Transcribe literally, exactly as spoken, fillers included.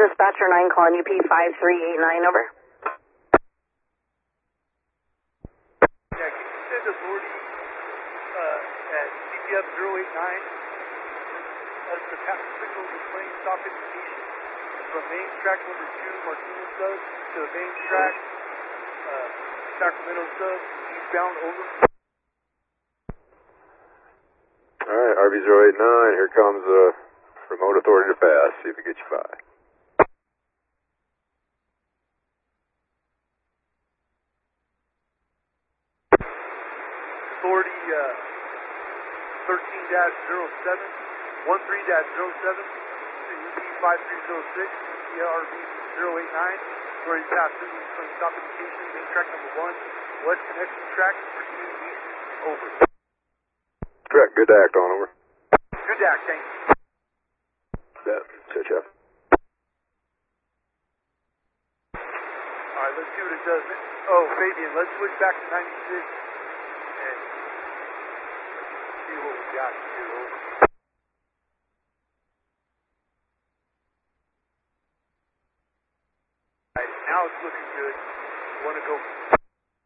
Dispatcher nine calling U P five three eight nine, over. Yeah, can you send authority uh, at C P F zero eight nine as the tap signal displaying stop indication from main track number two, Martinez sub, to the main track, uh, Sacramento sub, eastbound, over. Alright, R V zero eight nine, here comes uh, remote authority to pass. See if it gets you by. Authority uh, thirteen dash zero seven, one three dash zero seven, to U P five three zero six, R V zero eight nine, authority pass signal from stop indication, main track number one, west connection track, proceeding east, over. Correct, good to act on, over. Good to act, thank you. Yeah, check, check. Alright, let's see what it does. Oh, Fabian, let's switch back to ninety-six and see what we got here, over. Alright, now it's looking good. Want to go